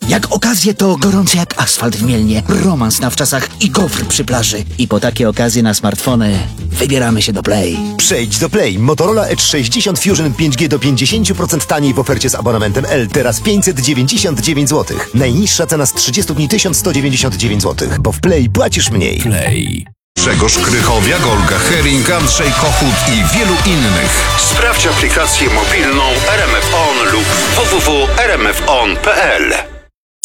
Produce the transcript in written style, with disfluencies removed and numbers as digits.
Jak okazje to gorący jak asfalt w Mielnie, romans na wczasach i gofr przy plaży. I po takie okazje na smartfony wybieramy się do Play. Przejdź do Play. Motorola Edge 60 Fusion 5G do 50% taniej w ofercie z abonamentem L. Teraz 599 zł. Najniższa cena z 30 dni 1199 zł, bo w Play płacisz mniej. Play. Grzegorz Krychowiak, Olga Hering, Andrzej Kochut i wielu innych. Sprawdź aplikację mobilną RMF On lub www.rmfon.pl.